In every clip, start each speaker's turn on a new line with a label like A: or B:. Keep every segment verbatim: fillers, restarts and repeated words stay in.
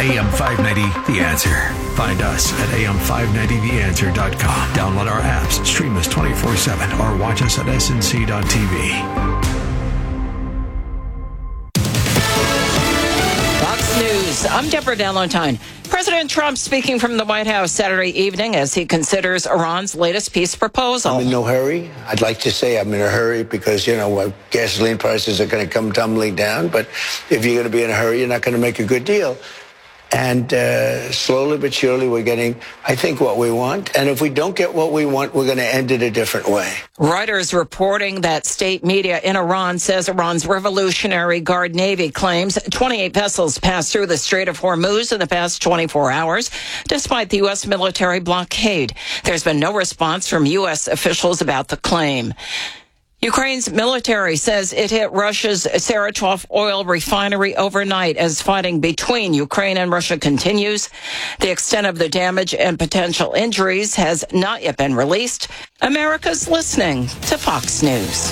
A: A M five ninety, The Answer. Find us at A M five ninety the answer dot com. Download our apps, stream us twenty-four seven, or watch us at S N C dot T V.
B: Fox News. I'm Deborah Valentine. President Trump speaking from the White House Saturday evening as he considers Iran's latest peace proposal.
C: I'm in no hurry. I'd like to say I'm in a hurry because, you know, gasoline prices are going to come tumbling down. But if you're going to be in a hurry, you're not going to make a good deal. And uh, slowly but surely, we're getting, I think, what we want. And if we don't get what we want, we're going to end it a different way.
B: Reuters reporting that state media in Iran says Iran's Revolutionary Guard Navy claims twenty-eight vessels passed through the Strait of Hormuz in the past twenty-four hours, despite the U S military blockade. There's been no response from U S officials about the claim. Ukraine's military says it hit Russia's Saratov oil refinery overnight as fighting between Ukraine and Russia continues. The extent of the damage and potential injuries has not yet been released. America's listening to Fox News.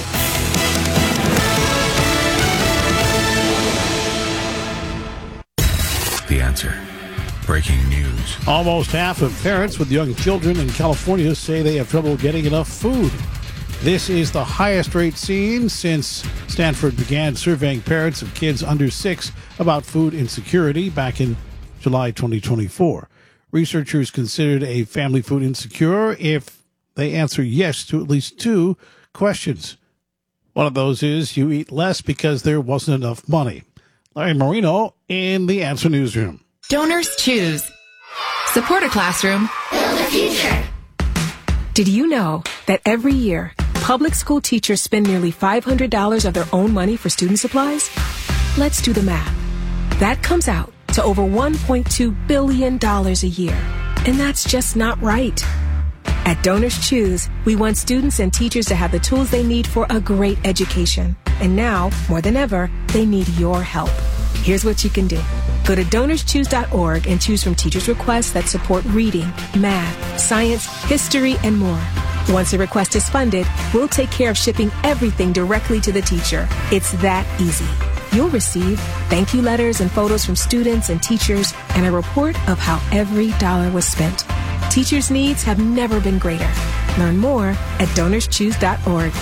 A: The Answer. Breaking news.
D: Almost half of parents with young children in California say they have trouble getting enough food. This is the highest rate seen since Stanford began surveying parents of kids under six about food insecurity back in July twenty twenty-four. Researchers considered a family food insecure if they answer yes to at least two questions. One of those is you eat less because there wasn't enough money. Larry Marino in the Answer Newsroom.
E: Donors choose. Support a classroom. Build a future.
F: Did you know that every year, public school teachers spend nearly five hundred dollars of their own money for student supplies? Let's do the math. That comes out to over one point two billion dollars a year. And that's just not right. At Donors Choose, we want students and teachers to have the tools they need for a great education. And now, more than ever, they need your help. Here's what you can do. Go to donors choose dot org and choose from teachers' requests that support reading, math, science, history, and more. Once a request is funded, we'll take care of shipping everything directly to the teacher. It's that easy. You'll receive thank you letters and photos from students and teachers and a report of how every dollar was spent. Teachers' needs have never been greater. Learn more at donors choose dot org.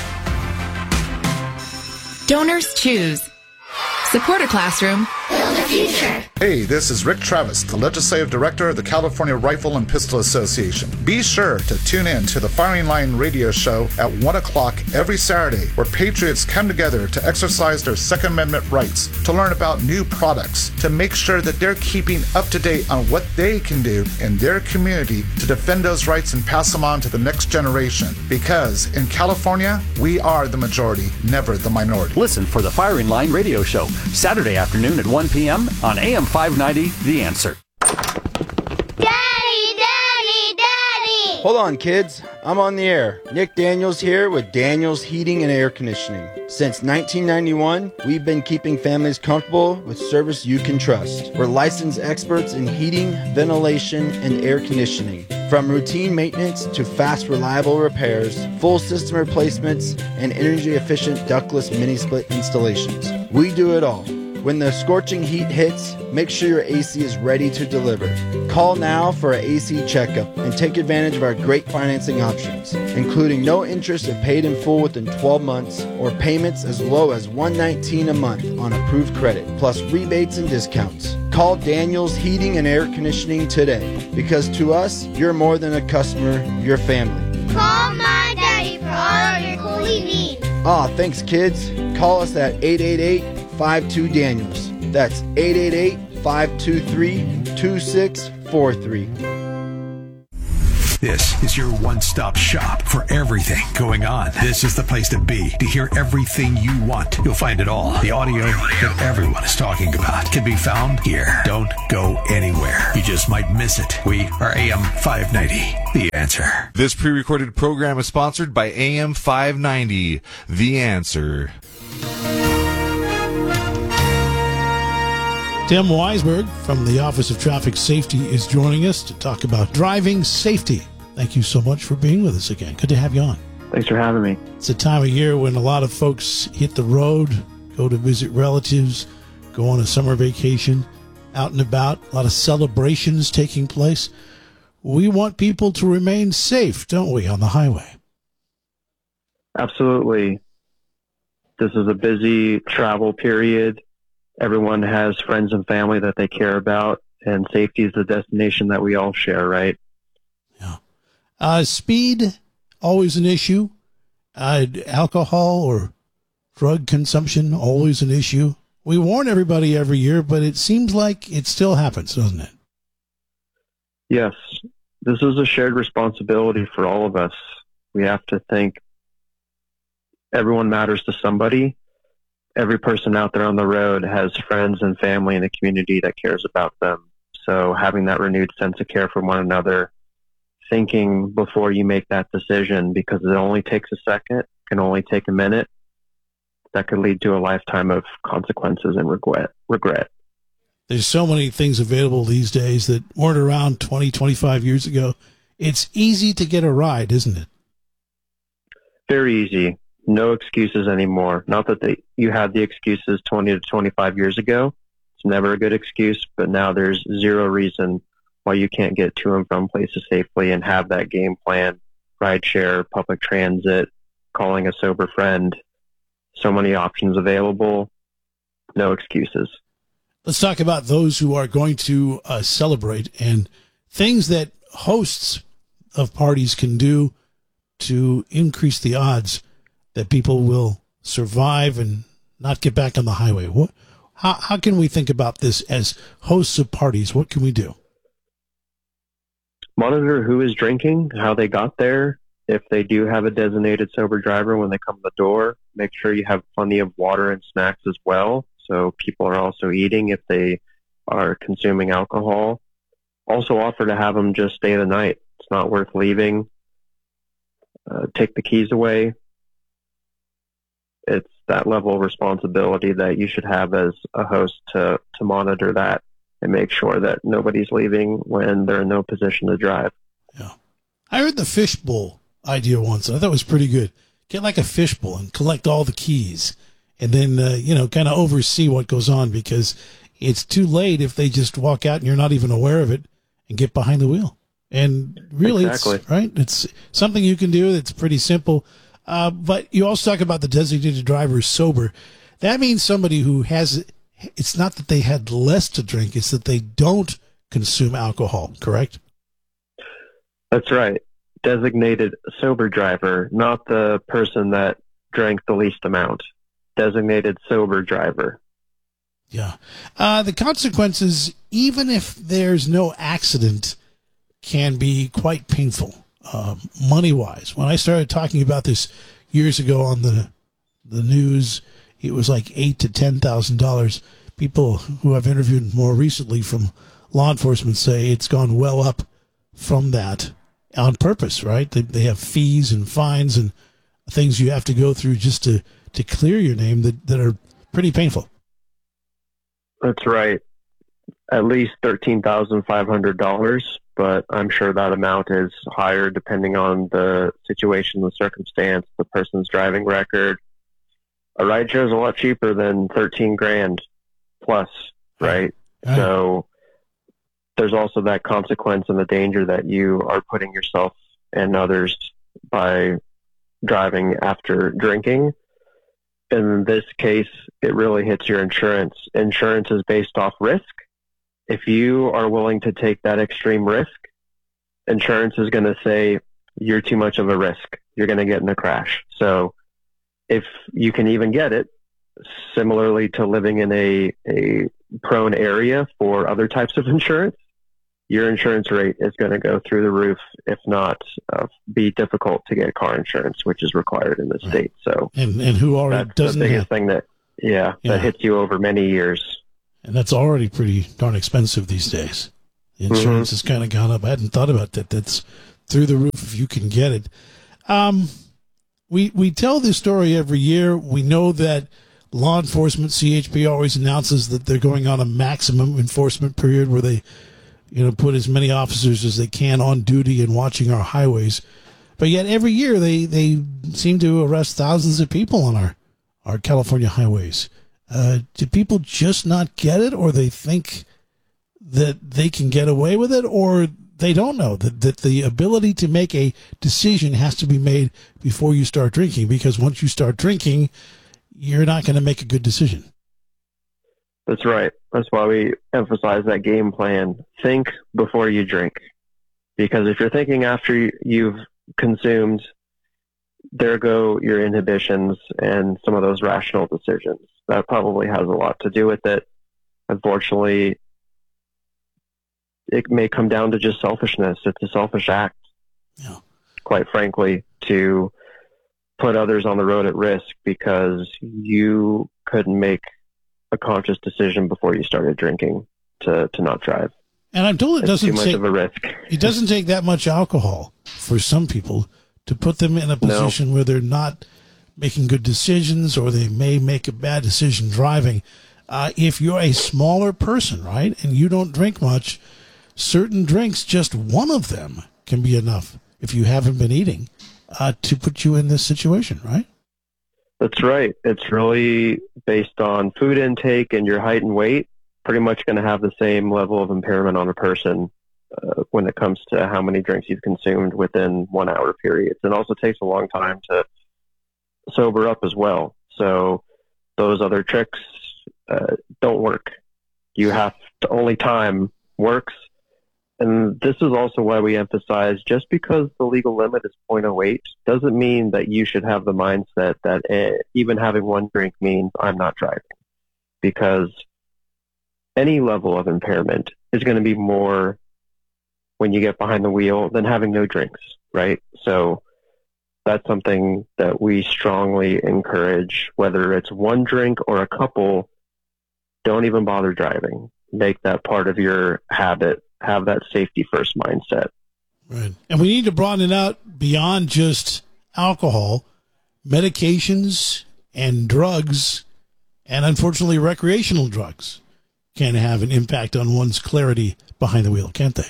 E: Donors choose. Support a classroom. Build a future.
G: Hey, this is Rick Travis, the Legislative Director of the California Rifle and Pistol Association. Be sure to tune in to the Firing Line radio show at one o'clock every Saturday, where patriots come together to exercise their Second Amendment rights, to learn about new products, to make sure that they're keeping up to date on what they can do in their community to defend those rights and pass them on to the next generation. Because in California, we are the majority, never the minority.
H: Listen for the Firing Line radio show, Saturday afternoon at one p.m. on A M five ninety, The Answer.
I: Daddy, Daddy, Daddy!
J: Hold on, kids. I'm on the air. Nick Daniels here with Daniels Heating and Air Conditioning. Since nineteen ninety-one, we've been keeping families comfortable with service you can trust. We're licensed experts in heating, ventilation, and air conditioning. From routine maintenance to fast, reliable repairs, full system replacements, and energy-efficient ductless mini-split installations. We do it all. When the scorching heat hits, make sure your A C is ready to deliver. Call now for an A C checkup and take advantage of our great financing options, including no interest if paid in full within twelve months or payments as low as one hundred nineteen dollars a month on approved credit, plus rebates and discounts. Call Daniels Heating and Air Conditioning today, because to us, you're more than a customer, you're family.
I: Call my daddy for all of your cooling needs.
J: Aw, thanks kids. Call us at eight eight eight, five two, Daniels. That's eight eight eight, five two three, two six four three.
A: This is your one-stop shop for everything going on. This is the place to be to hear everything you want. You'll find it all. The audio that everyone is talking about can be found here. Don't go anywhere. You just might miss it. We are A M five ninety, The Answer.
K: This pre-recorded program is sponsored by A M five ninety, The Answer.
D: Tim Weisberg from the Office of Traffic Safety is joining us to talk about driving safety. Thank you so much for being with us again. Good to have you on.
L: Thanks for having me.
D: It's a time of year when a lot of folks hit the road, go to visit relatives, go on a summer vacation. out and about, a lot of celebrations taking place. We want people to remain safe, don't we, on the highway?
L: Absolutely. This is a busy travel period. Everyone has friends and family that they care about, and safety is the destination that we all share, right?
D: Yeah. Uh, speed, always an issue. Uh, alcohol or drug consumption, always an issue. We warn everybody every year, but it seems like it still happens, doesn't it?
L: Yes. This is a shared responsibility for all of us. We have to think everyone matters to somebody. Every person out there on the road has friends and family in the community that cares about them. So having that renewed sense of care for one another, thinking before you make that decision, because it only takes a second, can only take a minute, that could lead to a lifetime of consequences and regret. regret.
D: There's so many things available these days that weren't around twenty, twenty-five years ago. It's easy to get a ride, isn't it?
L: Very easy. No excuses anymore. Not that they, you had the excuses twenty to twenty-five years ago. It's never a good excuse, but now there's zero reason why you can't get to and from places safely and have that game plan, ride share, public transit, calling a sober friend. So many options available. No excuses.
D: Let's talk about those who are going to uh, celebrate and things that hosts of parties can do to increase the odds that people will survive and not get back on the highway. What, how, how can we think about this as hosts of parties? What can we do?
L: Monitor who is drinking, how they got there. If they do have a designated sober driver when they come to the door, make sure you have plenty of water and snacks as well, so people are also eating if they are consuming alcohol. Also offer to have them just stay the night. It's not worth leaving. Uh, take the keys away. It's that level of responsibility that you should have as a host to, to monitor that and make sure that nobody's leaving when they're in no position to drive.
D: Yeah. I heard the fishbowl idea once, and I thought it was pretty good. Get like a fishbowl and collect all the keys, and then, uh, you know, kind of oversee what goes on, because it's too late if they just walk out and you're not even aware of it and get behind the wheel. And really, exactly. It's right. It's something you can do that's pretty simple. Uh, but you also talk about the designated driver sober. That means somebody who has, it's not that they had less to drink, it's that they don't consume alcohol, correct?
L: That's right. Designated sober driver, not the person that drank the least amount. Designated sober driver.
D: Yeah. Uh, the consequences, even if there's no accident, can be quite painful, uh, money-wise. When I started talking about this years ago on the the news, it was like eight to ten thousand dollars. People who I've interviewed more recently from law enforcement say it's gone well up from that on purpose, right? They, they have fees and fines and things you have to go through just to, to clear your name that, that are pretty painful.
L: That's right. At least thirteen thousand five hundred dollars, but I'm sure that amount is higher depending on the situation, the circumstance, the person's driving record. A ride share is a lot cheaper than thirteen grand plus, right? right? So there's also that consequence and the danger that you are putting yourself and others by driving after drinking. In this case, it really hits your insurance. Insurance is based off risk. If you are willing to take that extreme risk, insurance is going to say you're too much of a risk. You're going to get in a crash. So if you can even get it, similarly to living in a, a prone area for other types of insurance, your insurance rate is going to go through the roof, if not uh, be difficult to get car insurance, which is required in the right. state. So,
D: and, and who already
L: that's
D: doesn't
L: the biggest
D: have,
L: thing that, yeah, yeah, that hits you over many years.
D: And that's already pretty darn expensive these days. The insurance mm-hmm. has kind of gone up. I hadn't thought about that. That's through the roof if you can get it. Um, we we tell this story every year. We know that law enforcement, C H P, always announces that they're going on a maximum enforcement period where they, you know, put as many officers as they can on duty and watching our highways. But yet every year they, they seem to arrest thousands of people on our, our California highways. Uh, do people just not get it, or they think that they can get away with it, or they don't know that, that the ability to make a decision has to be made before you start drinking, because once you start drinking, you're not going to make a good decision.
L: That's right. That's why we emphasize that game plan. Think before you drink. Because if you're thinking after you've consumed, there go your inhibitions and some of those rational decisions. That probably has a lot to do with it. Unfortunately, it may come down to just selfishness. It's a selfish act,
D: yeah.
L: quite frankly, to put others on the road at risk because you couldn't make a conscious decision before you started drinking to, to not drive.
D: And I'm told it
L: it's
D: doesn't
L: too much
D: take,
L: of a risk.
D: It doesn't take that much alcohol for some people to put them in a position no. where they're not making good decisions, or they may make a bad decision driving. Uh, if you're a smaller person, right, and you don't drink much, certain drinks, just one of them can be enough if you haven't been eating uh, to put you in this situation, right?
L: That's right. It's really based on food intake, and your height and weight pretty much going to have the same level of impairment on a person uh, when it comes to how many drinks you've consumed within one hour periods. It also takes a long time to sober up as well. So those other tricks uh, don't work. You have to, only time works. And this is also why we emphasize, just because the legal limit is point oh eight doesn't mean that you should have the mindset that uh, even having one drink means I'm not driving. Because any level of impairment is going to be more when you get behind the wheel than having no drinks, right? So that's something that we strongly encourage, whether it's one drink or a couple, don't even bother driving. Make that part of your habit. Have that safety first mindset.
D: Right. And we need to broaden it out beyond just alcohol, medications and drugs, and unfortunately recreational drugs can have an impact on one's clarity behind the wheel, can't they?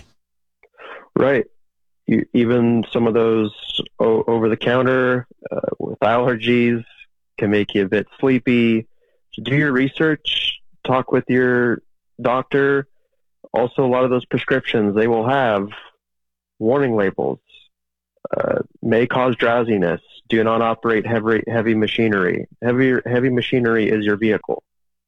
L: Right. You, even some of those o- over-the-counter uh, with allergies can make you a bit sleepy. So do your research. Talk with your doctor. Also, a lot of those prescriptions, they will have warning labels. Uh, may cause drowsiness. Do not operate heavy heavy machinery. Heavy heavy machinery is your vehicle.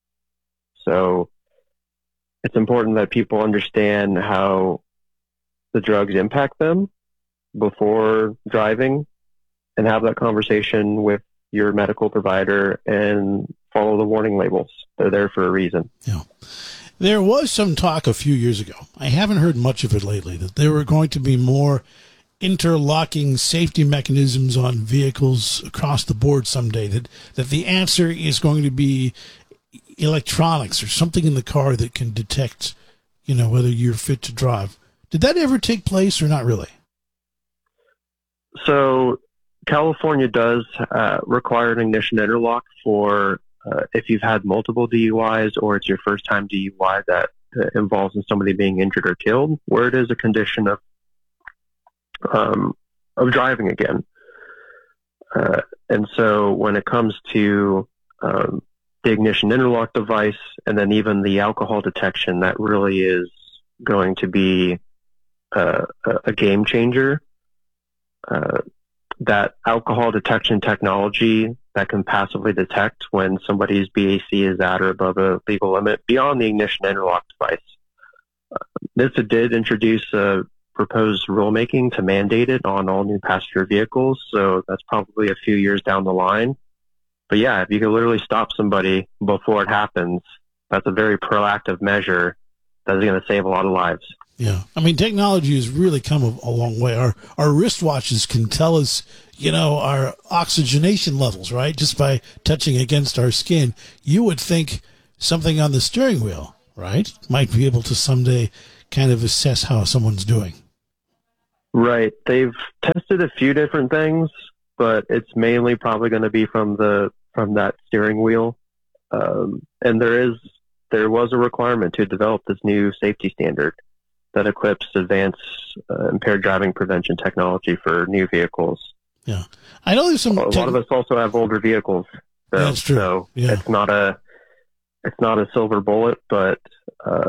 L: So it's important that people understand how the drugs impact them before driving, and have that conversation with your medical provider and follow the warning labels. They're there for a reason.
D: Yeah. There was some talk a few years ago, I haven't heard much of it lately, that there were going to be more interlocking safety mechanisms on vehicles across the board someday, that, that the answer is going to be electronics or something in the car that can detect, you know, whether you're fit to drive. Did that ever take place or not really?
L: So California does uh, require an ignition interlock for Uh, if you've had multiple D U Is or it's your first time D U I that uh, involves in somebody being injured or killed, where it is a condition of um, of driving again. Uh, and so when it comes to um, the ignition interlock device and then even the alcohol detection, that really is going to be uh, a game changer. Uh, that alcohol detection technology that can passively detect when somebody's B A C is at or above a legal limit beyond the ignition interlock device. Uh, NHTSA did introduce a proposed rulemaking to mandate it on all new passenger vehicles, so that's probably a few years down the line. But yeah, if you can literally stop somebody before it happens, that's a very proactive measure that is going to save a lot of lives.
D: Yeah. I mean, technology has really come a, a long way. Our our wristwatches can tell us, you know, our oxygenation levels, right? Just by touching against our skin. You would think something on the steering wheel, right, might be able to someday kind of assess how someone's doing.
L: Right. They've tested a few different things, but it's mainly probably going to be from the from that steering wheel. Um, and there is there was a requirement to develop this new safety standard that equips advanced uh, impaired driving prevention technology for new vehicles.
D: Yeah, I know there's some.
L: A lot of us also have older vehicles, so,
D: That's true.
L: so
D: yeah.
L: it's not a it's not a silver bullet, but um,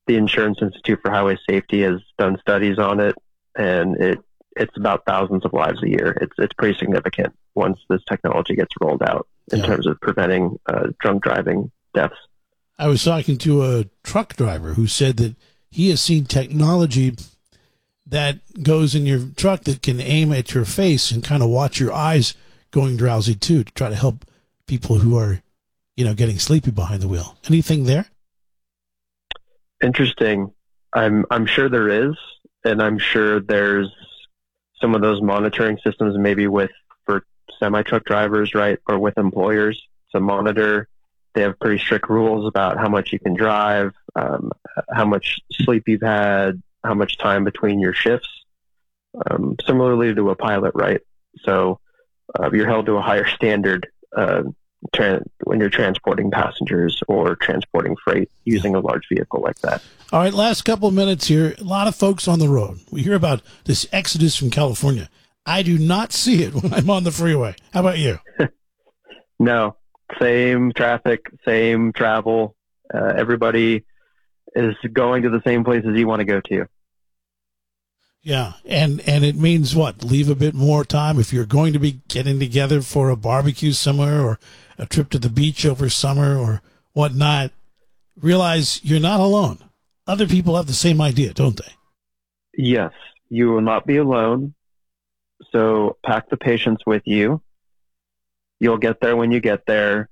L: the Insurance Institute for Highway Safety has done studies on it, and it it's about thousands of lives a year. It's it's pretty significant once this technology gets rolled out in
D: Yeah.
L: terms of preventing uh, drunk driving deaths.
D: I was talking to a truck driver who said that he has seen technology that goes in your truck that can aim at your face and kind of watch your eyes going drowsy too, to try to help people who are, you know, getting sleepy behind the wheel. Anything there?
L: Interesting. I'm I'm sure there is, and I'm sure there's some of those monitoring systems maybe with for semi-truck drivers, right, or with employers to monitor. They have pretty strict rules about how much you can drive, um, how much sleep you've had, how much time between your shifts, um, similarly to a pilot, right? So uh, you're held to a higher standard uh, tra- when you're transporting passengers or transporting freight using a large vehicle like that.
D: All right, last couple of minutes here. A lot of folks on the road. We hear about this exodus from California. I do not see it when I'm on the freeway. How about you?
L: No, same traffic, same travel. Uh, everybody is going to the same places you want to go to.
D: Yeah, and and it means what? Leave a bit more time if you're going to be getting together for a barbecue somewhere or a trip to the beach over summer or whatnot. Realize you're not alone. Other people have the same idea, don't they?
L: Yes, you will not be alone. So pack the patience with you. You'll get there when you get there.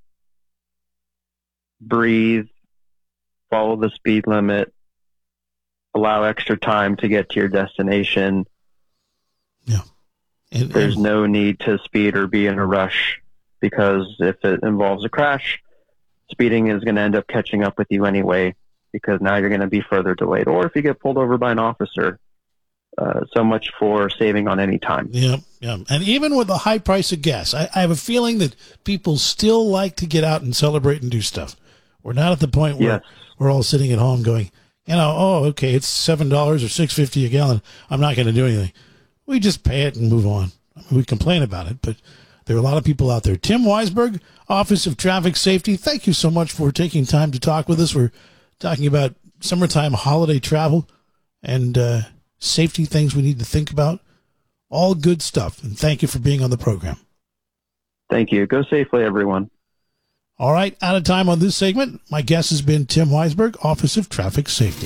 L: Breathe. Follow the speed limit. Allow extra time to get to your destination.
D: Yeah. And,
L: There's
D: and,
L: no need to speed or be in a rush, because if it involves a crash, speeding is going to end up catching up with you anyway, because now you're going to be further delayed. Or if you get pulled over by an officer, uh, so much for saving on any time.
D: Yeah, yeah. And even with the high price of gas, I, I have a feeling that people still like to get out and celebrate and do stuff. We're not at the point where
L: Yes.
D: we're all sitting at home going, you know, oh, okay, it's seven dollars or six fifty a gallon. I'm not going to do anything. We just pay it and move on. I mean, we complain about it, but there are a lot of people out there. Tim Weisberg, Office of Traffic Safety, thank you so much for taking time to talk with us. We're talking about summertime holiday travel and uh, safety things we need to think about. All good stuff. And thank you for being on the program.
L: Thank you. Go safely, everyone.
D: All right, out of time on this segment. My guest has been Tim Weisberg, Office of Traffic Safety.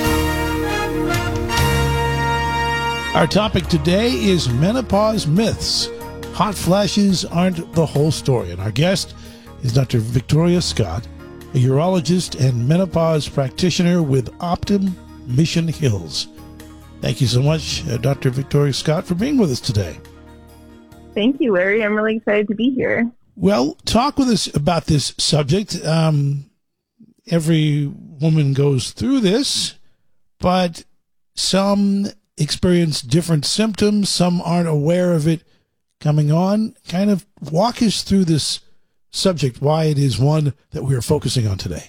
D: Our topic today is menopause myths. Hot flashes aren't the whole story. And our guest is Doctor Victoria Scott, a urologist and menopause practitioner with Optum Mission Hills. Thank you so much, uh, Doctor Victoria Scott, for being with us today.
M: Thank you, Larry. I'm really excited to be here.
D: Well, talk with us about this subject. Um, every woman goes through this, but some experience different symptoms. Some aren't aware of it coming on. Kind of walk us through this subject, why it is one that we are focusing on today.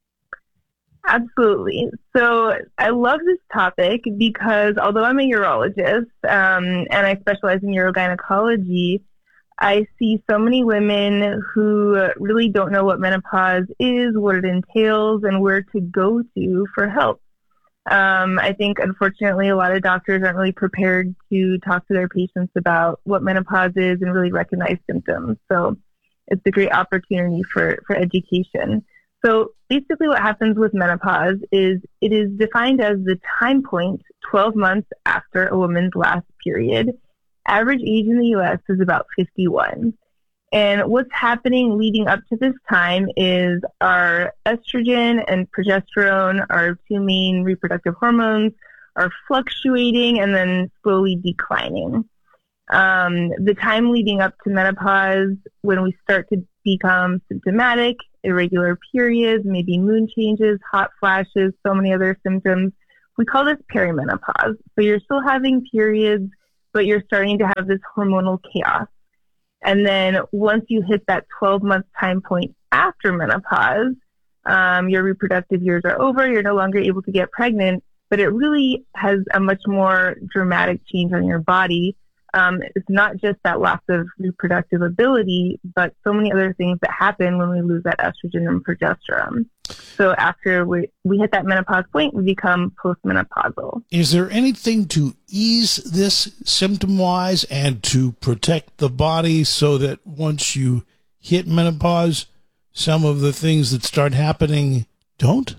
M: Absolutely. So I love this topic because although I'm a urologist um, and I specialize in urogynecology, I see so many women who really don't know what menopause is, what it entails, and where to go to for help. Um, I think, unfortunately, a lot of doctors aren't really prepared to talk to their patients about what menopause is and really recognize symptoms. So it's a great opportunity for, for education. So basically what happens with menopause is it is defined as the time point twelve months after a woman's last period. Average age in the U S is about fifty-one. And what's happening leading up to this time is our estrogen and progesterone, our two main reproductive hormones, are fluctuating and then slowly declining. Um, the time leading up to menopause, when we start to become symptomatic, irregular periods, maybe mood changes, hot flashes, so many other symptoms, we call this perimenopause. So you're still having periods, but you're starting to have this hormonal chaos. And then once you hit that twelve-month time point after menopause, um, your reproductive years are over, you're no longer able to get pregnant, but it really has a much more dramatic change on your body. um, it's not just that loss of reproductive ability, but so many other things that happen when we lose that estrogen and progesterone. So after we, we hit that menopause point, we become postmenopausal.
D: Is there anything to ease this symptom-wise and to protect the body so that once you hit menopause, some of the things that start happening don't?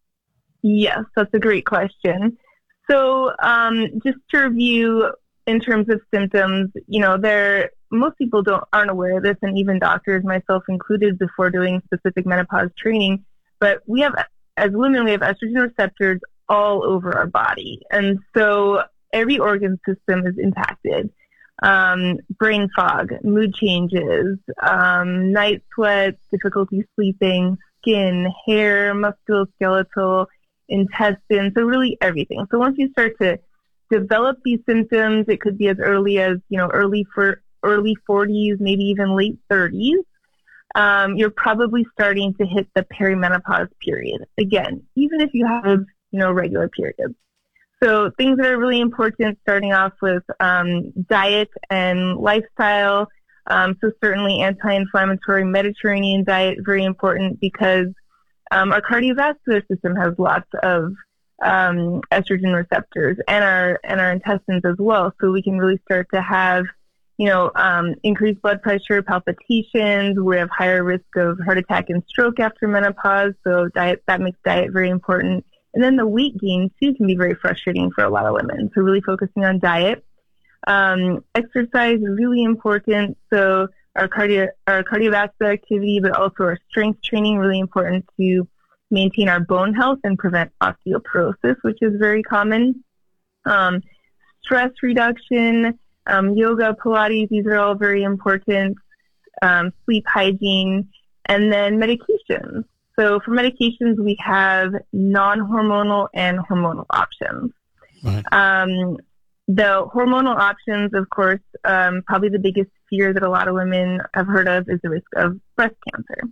M: Yes, that's a great question. So um, just to review in terms of symptoms, you know, there most people don't aren't aware of this, and even doctors, myself included, before doing specific menopause training. But we have, as women, we have estrogen receptors all over our body. And so every organ system is impacted. Um, brain fog, mood changes, um, night sweats, difficulty sleeping, skin, hair, musculoskeletal, intestines, so really everything. So once you start to develop these symptoms, it could be as early as, you know, early for early forties, maybe even late thirties. Um, you're probably starting to hit the perimenopause period. Again, even if you have, you know, regular periods. So things that are really important, starting off with um, diet and lifestyle. Um, so certainly anti-inflammatory Mediterranean diet, very important, because um, our cardiovascular system has lots of um, estrogen receptors, and our and our intestines as well. So we can really start to have, you know, um, increased blood pressure, palpitations. We have higher risk of heart attack and stroke after menopause. So diet, that makes diet very important. And then the weight gain too can be very frustrating for a lot of women. So really focusing on diet. Um, exercise is really important. So our cardio, our cardiovascular activity, but also our strength training, really important to maintain our bone health and prevent osteoporosis, which is very common. Um, stress reduction, um, yoga, Pilates, these are all very important. Um, sleep hygiene, and then medications. So for medications, we have non-hormonal and hormonal options. Right. Um, the hormonal options, of course, um, probably the biggest fear that a lot of women have heard of is the risk of breast cancer.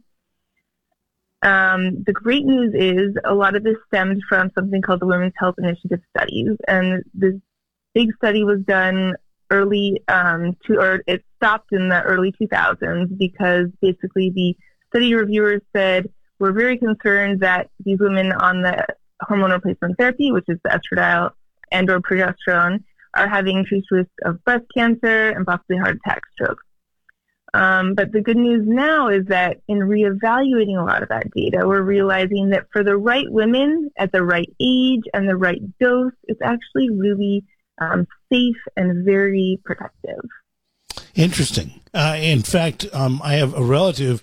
M: Um, the great news is a lot of this stemmed from something called the Women's Health Initiative studies, and this big study was done early um, to, or it stopped in the early two thousands because basically the study reviewers said, we're very concerned that these women on the hormone replacement therapy, which is the estradiol and or progesterone, are having increased risk of breast cancer and possibly heart attack, stroke. Um, but the good news now is that in reevaluating a lot of that data, we're realizing that for the right women at the right age and the right dose, it's actually really um, safe and very protective.
D: Interesting. Uh, in fact, um, I have a relative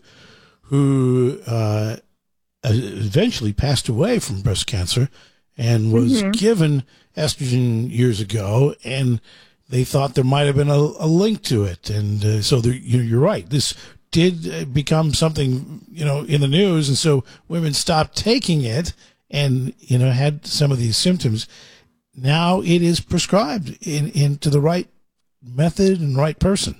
D: who uh, eventually passed away from breast cancer and was mm-hmm. given estrogen years ago, and they thought there might have been a, a link to it. And uh, so there, you know, you're right. This did become something, you know, in the news, and so women stopped taking it and, you know, had some of these symptoms. Now it is prescribed in, into the right method and right person.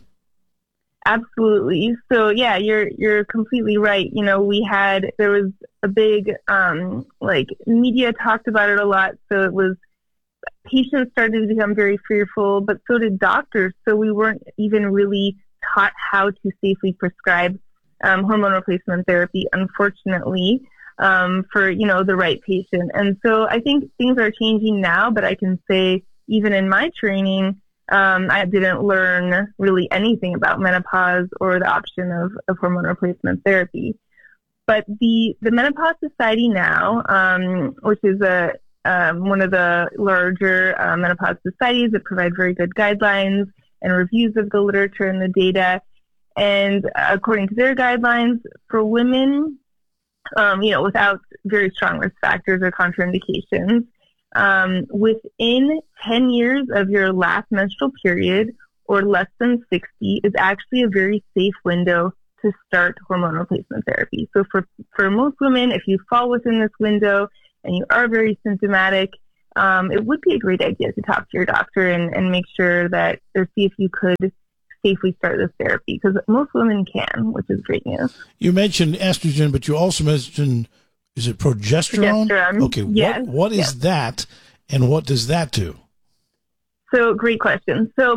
M: Absolutely. So yeah, you're you're completely right. You know, we had there was a big um like media talked about it a lot. So it was patients started to become very fearful, but so did doctors. So we weren't even really taught how to safely prescribe um, hormone replacement therapy, unfortunately, um, for you know the right patient. And so I think things are changing now. But I can say even in my training, Um, I didn't learn really anything about menopause or the option of, of hormone replacement therapy. But the, the Menopause Society now, um, which is a um, one of the larger uh, menopause societies that provide very good guidelines and reviews of the literature and the data. And according to their guidelines, for women, um, you know, without very strong risk factors or contraindications, Um, within ten years of your last menstrual period or less than sixty is actually a very safe window to start hormone replacement therapy. So for, for most women, if you fall within this window and you are very symptomatic, um, it would be a great idea to talk to your doctor and, and make sure that, or see if you could safely start this therapy, because most women can, which is great news.
D: You mentioned estrogen, but you also mentioned, is it progesterone?
M: Progesterone.
D: Okay.
M: Yes.
D: What, what is
M: yes.
D: that, and what does that do?
M: So great question. So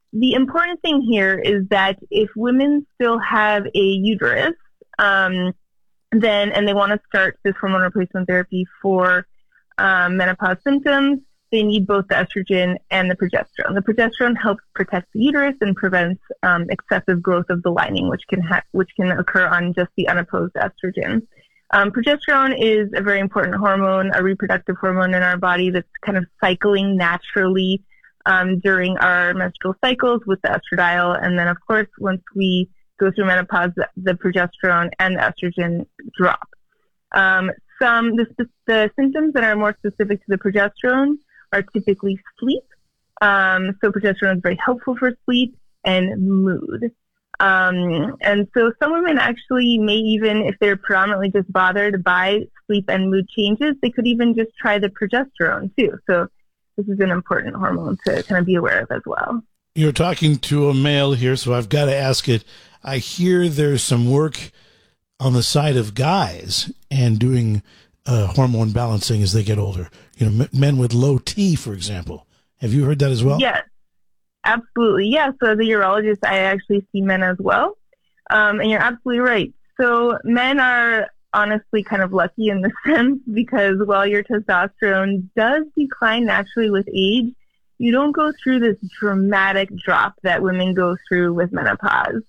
M: the important thing here is that if women still have a uterus, um, then and they want to start this hormone replacement therapy for um, menopause symptoms, they need both the estrogen and the progesterone. The progesterone helps protect the uterus and prevents um, excessive growth of the lining, which can ha- which can occur on just the unopposed estrogen. Um, progesterone is a very important hormone, a reproductive hormone in our body that's kind of cycling naturally um, during our menstrual cycles with the estradiol. And then, of course, once we go through menopause, the, the progesterone and the estrogen drop. Um, some the, the symptoms that are more specific to the progesterone are typically sleep. Um, so progesterone is very helpful for sleep and mood. Um, and so some women actually may even, if they're predominantly just bothered by sleep and mood changes, they could even just try the progesterone too. So this is an important hormone to kind of be aware of as well.
D: You're talking to a male here, so I've got to ask it. I hear there's some work on the side of guys and doing uh, hormone balancing as they get older. You know, m- men with low T, for example. Have you heard that as well?
M: Yes. Absolutely. Yeah. So the urologist, I actually see men as well. Um, and you're absolutely right. So men are honestly kind of lucky in this sense because while your testosterone does decline naturally with age, you don't go through this dramatic drop that women go through with menopause.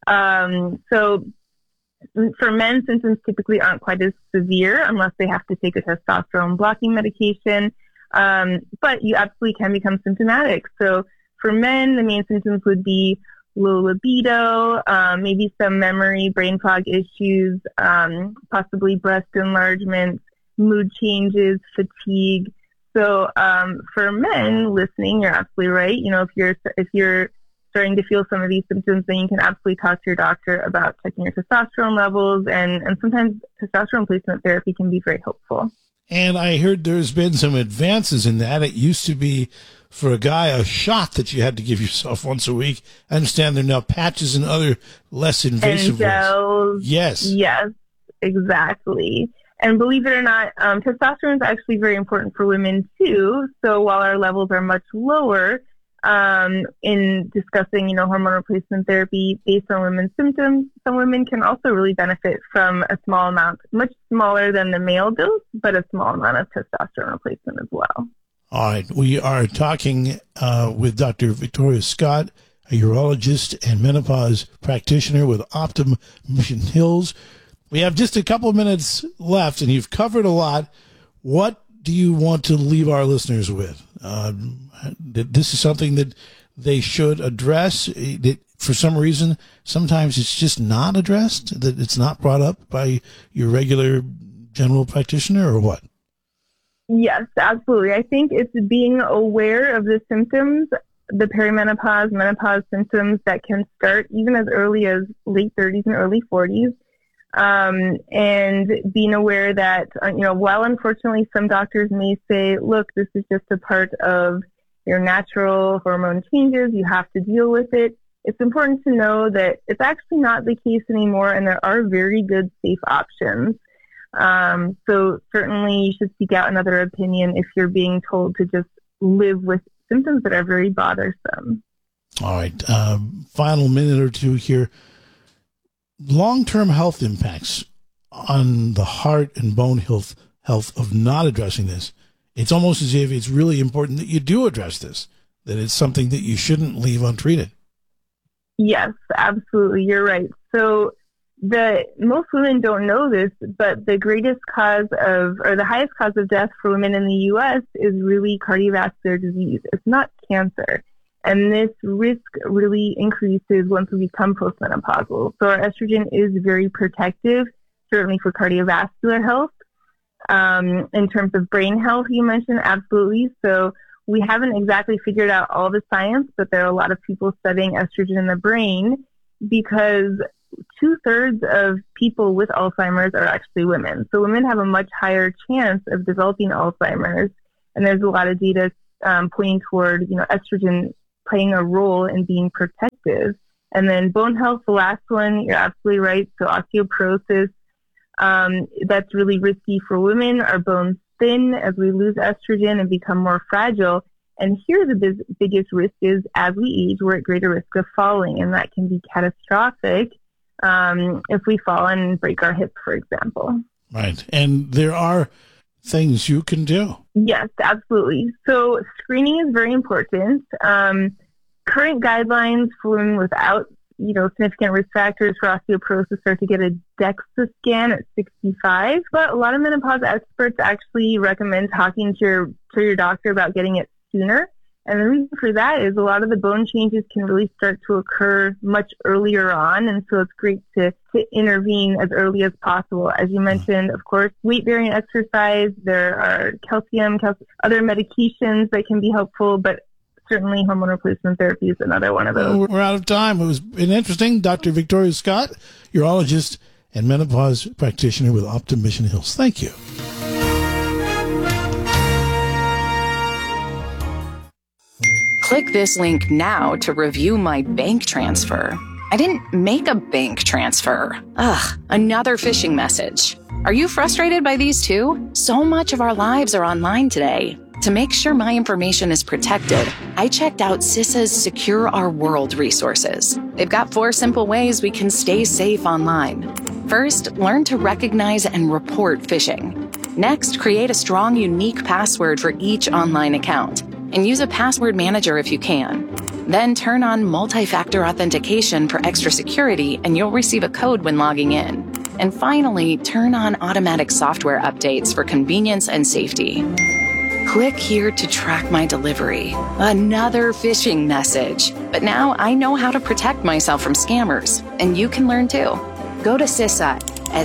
M: Um, so for men, symptoms typically aren't quite as severe unless they have to take a testosterone blocking medication. Um, but you absolutely can become symptomatic. So for men, the main symptoms would be low libido, um, maybe some memory, brain fog issues, um, possibly breast enlargement, mood changes, fatigue. So um, for men listening, you're absolutely right. You know, if you're if you're starting to feel some of these symptoms, then you can absolutely talk to your doctor about checking your testosterone levels, and, and sometimes testosterone replacement therapy can be very helpful.
D: And I heard there's been some advances in that. It used to be for a guy a shot that you had to give yourself once a week. I understand there are now patches and other less invasive
M: and gels.
D: ways. Yes.
M: Yes, exactly. And believe it or not, um, testosterone is actually very important for women too. So while our levels are much lower, um, in discussing, you know, hormone replacement therapy based on women's symptoms, some women can also really benefit from a small amount, much smaller than the male dose, but a small amount of testosterone replacement as well.
D: All right. We are talking uh, with Doctor Victoria Scott, a urologist and menopause practitioner with Optum Mission Hills. We have just a couple of minutes left, and you've covered a lot. What do you want to leave our listeners with? Uh, this is something that they should address. That for some reason, sometimes it's just not addressed, that it's not brought up by your regular general practitioner, or what?
M: Yes, absolutely. I think it's being aware of the symptoms, the perimenopause, menopause symptoms that can start even as early as late thirties and early forties. Um, and being aware that, uh, you know, while unfortunately some doctors may say, look, this is just a part of your natural hormone changes, you have to deal with it. It's important to know that it's actually not the case anymore, and there are very good, safe options. Um, so certainly you should seek out another opinion if you're being told to just live with symptoms that are very bothersome.
D: All right. Um, final minute or two here. Long-term health impacts on the heart and bone health health of not addressing this. It's almost as if it's really important that you do address this, that it's something that you shouldn't leave untreated.
M: Yes, absolutely. You're right. So the most women don't know this, but the greatest cause of, or the highest cause of death for women in the U S is really cardiovascular disease. It's not cancer. And this risk really increases once we become postmenopausal. So our estrogen is very protective, certainly for cardiovascular health. Um, in terms of brain health, you mentioned, absolutely. So we haven't exactly figured out all the science, but there are a lot of people studying estrogen in the brain because two-thirds of people with Alzheimer's are actually women. So women have a much higher chance of developing Alzheimer's. And there's a lot of data um, pointing toward, you know, estrogen playing a role in being protective. And then bone health, the last one, you're absolutely right. So osteoporosis, um, that's really risky for women. Our bones thin as we lose estrogen and become more fragile. And here the biz- biggest risk is as we age, we're at greater risk of falling, and that can be catastrophic um, if we fall and break our hip, for example.
D: Right. And there are things you can do.
M: Yes, absolutely. So screening is very important. Um, current guidelines for women without, you know, significant risk factors for osteoporosis are to get a DEXA scan at sixty-five. But a lot of menopause experts actually recommend talking to your to your doctor about getting it sooner. And the reason for that is a lot of the bone changes can really start to occur much earlier on. And so it's great to, to intervene as early as possible. As you mentioned, of course, weight-bearing exercise, there are calcium, calcium, other medications that can be helpful, but certainly hormone replacement therapy is another one of those.
D: We're out of time. It was been interesting. Doctor Victoria Scott, urologist and menopause practitioner with Optum Mission Hills. Thank you.
N: Click this link now to review my bank transfer. I didn't make a bank transfer. Ugh, another phishing message. Are you frustrated by these too? So much of our lives are online today. To make sure my information is protected, I checked out CISA's Secure Our World resources. They've got four simple ways we can stay safe online. First, learn to recognize and report phishing. Next, create a strong, unique password for each online account, and use a password manager if you can. Then turn on multi-factor authentication for extra security, and you'll receive a code when logging in. And finally, turn on automatic software updates for convenience and safety. Click here to track my delivery. Another phishing message. But now I know how to protect myself from scammers, and you can learn too. Go to CISA at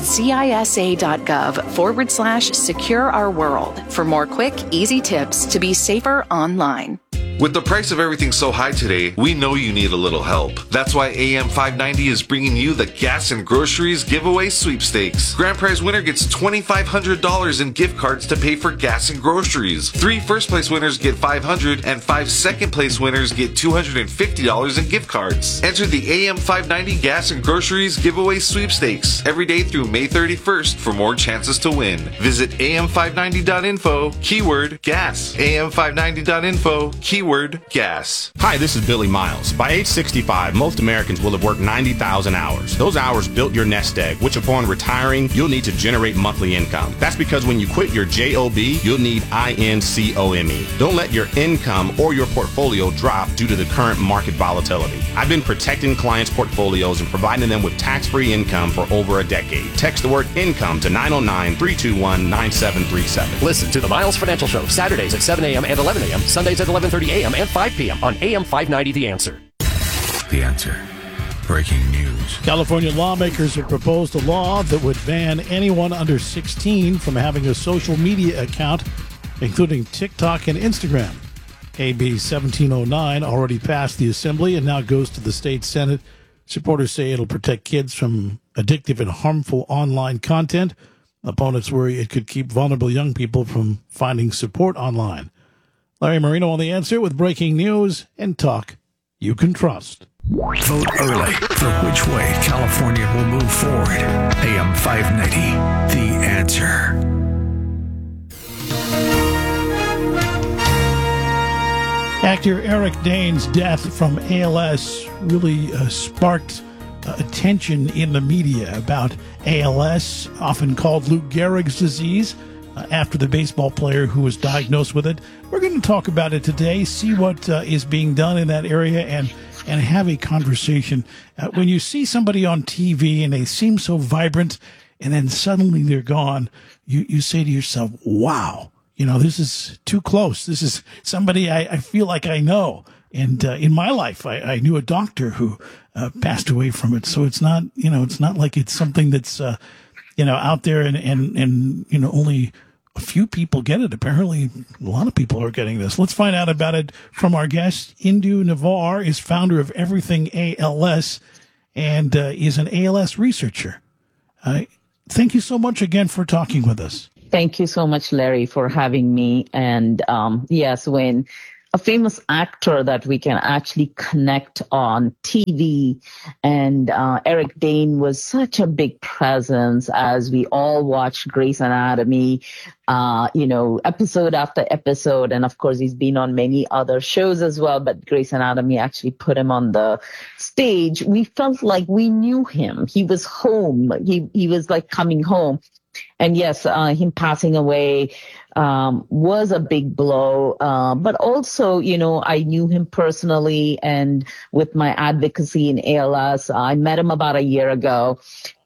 N: cisa.gov forward slash secure our world for more quick, easy tips to be safer online.
K: With the price of everything so high today, we know you need a little help. That's why A M five ninety is bringing you the Gas and Groceries Giveaway Sweepstakes. Grand prize winner gets two thousand five hundred dollars in gift cards to pay for gas and groceries. Three first place winners get five hundred dollars, and five second place winners get two hundred fifty dollars in gift cards. Enter the A M five ninety Gas and Groceries Giveaway Sweepstakes every day through May thirty-first for more chances to win. Visit A M five ninety dot info, keyword gas. A M five ninety dot info, keyword gas.
O: Hi, this is Billy Miles. By age sixty-five, most Americans will have worked ninety thousand hours. Those hours built your nest egg, which upon retiring, you'll need to generate monthly income. That's because when you quit your job, you'll need income. Don't let your income or your portfolio drop due to the current market volatility. I've been protecting clients' portfolios and providing them with tax-free income for over a decade. Text the word income to nine oh nine, three two one, nine seven three seven.
P: Listen to the Miles Financial Show Saturdays at seven a.m. and eleven a.m., Sundays at eleven thirty a.m. and five p.m. on A M five ninety The Answer.
A: The Answer. Breaking news.
D: California lawmakers have proposed a law that would ban anyone under sixteen from having a social media account, including TikTok and Instagram. A B seventeen oh nine already passed the Assembly and now goes to the state Senate. Supporters say it'll protect kids from addictive and harmful online content. Opponents worry it could keep vulnerable young people from finding support online. Larry Marino on The Answer with breaking news and talk you can trust.
A: Vote early for which way California will move forward. A M five ninety, The Answer.
D: Actor Eric Dane's death from A L S really uh, sparked uh, attention in the media about A L S, often called Lou Gehrig's disease, uh, after the baseball player who was diagnosed with it. We're going to talk about it today, see what uh, is being done in that area, and and have a conversation. Uh, when you see somebody on T V and they seem so vibrant, and then suddenly they're gone, you, you say to yourself, wow. You know, this is too close. This is somebody I, I feel like I know. And uh, in my life, I, I knew a doctor who uh, passed away from it. So it's not, you know, it's not like it's something that's, uh, you know, out there and, and, and, you know, only a few people get it. Apparently, a lot of people are getting this. Let's find out about it from our guest. Indu Navar is founder of Everything A L S and uh, is an A L S researcher. Uh, thank you so much again for talking with us.
Q: Thank you so much, Larry, for having me. And um, yes, when a famous actor that we can actually connect on T V. And uh, Eric Dane was such a big presence as we all watched Grey's Anatomy, uh, you know, episode after episode. And of course, he's been on many other shows as well, but Grey's Anatomy actually put him on the stage. We felt like we knew him. He was home. He, he was like coming home. And yes, uh, him passing away um, was a big blow. Uh, but also, you know, I knew him personally, and with my advocacy in A L S, I met him about a year ago.